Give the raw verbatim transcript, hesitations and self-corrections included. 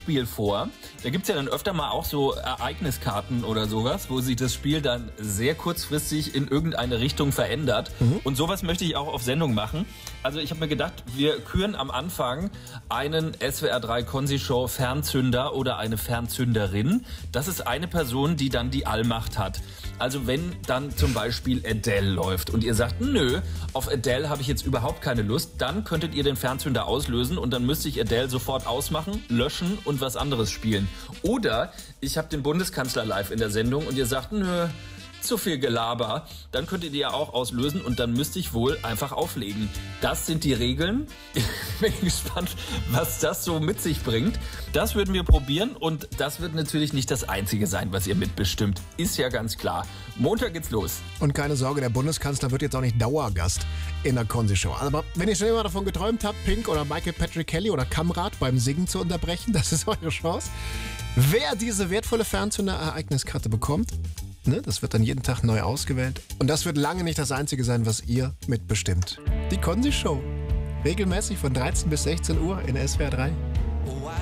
Spiel vor. Da gibt es ja dann öfter mal auch so Ereigniskarten oder sowas, wo sich das Spiel dann sehr kurzfristig in irgendeine Richtung verändert. Mhm. Und sowas möchte ich auch auf Sendung machen. Also ich habe mir gedacht, wir küren am Anfang einen S W R drei Konzi-Show Fernzünder oder eine Fernzünderin. Das ist eine Person, die dann die Allmacht hat. Also wenn dann zum Beispiel Adele läuft und ihr sagt, nö, auf Adele habe ich jetzt überhaupt keine Lust, dann könntet ihr den Fernzünder auslösen und dann müsste ich Adele sofort ausmachen, löschen und was anderes spielen. Oder ich habe den Bundeskanzler live in der Sendung und ihr sagt, nö, zu viel Gelaber, dann könntet ihr ja auch auslösen und dann müsste ich wohl einfach auflegen. Das sind die Regeln. Ich bin gespannt, was das so mit sich bringt. Das würden wir probieren und das wird natürlich nicht das Einzige sein, was ihr mitbestimmt. Ist ja ganz klar. Montag geht's los. Und keine Sorge, der Bundeskanzler wird jetzt auch nicht Dauergast in der Konzi-Show. Aber wenn ihr schon immer davon geträumt habt, Pink oder Michael Patrick Kelly oder Kamrat beim Singen zu unterbrechen, das ist eure Chance. Wer diese wertvolle Fernzünder-Ereigniskarte bekommt, ne, das wird dann jeden Tag neu ausgewählt. Und das wird lange nicht das Einzige sein, was ihr mitbestimmt. Die Konzi-Show. Regelmäßig von dreizehn bis sechzehn Uhr in S W R drei.